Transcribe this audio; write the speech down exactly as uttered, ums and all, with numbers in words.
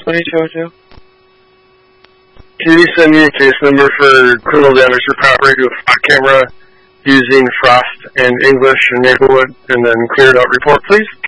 Company two oh two. Can you send me a case number for criminal damage to property to a flock camera using Frost and English and Maplewood, and then clear it out report, please?